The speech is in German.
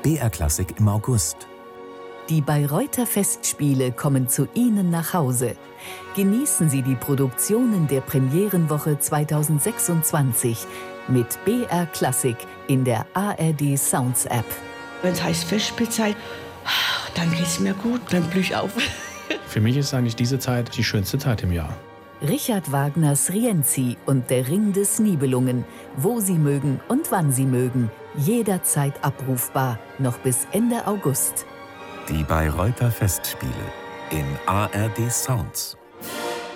BR Klassik im August. Die Bayreuther Festspiele kommen zu Ihnen nach Hause. Genießen Sie die Produktionen der Premierenwoche 2026 mit BR Klassik in der ARD Sounds App. Wenn es heißt Festspielzeit, dann geht es mir gut, dann blühe ich auf. Für mich ist eigentlich diese Zeit die schönste Zeit im Jahr. Richard Wagners Rienzi und der Ring des Nibelungen. Wo Sie mögen und wann Sie mögen. Jederzeit abrufbar, noch bis Ende August. Die Bayreuther Festspiele in ARD Sounds.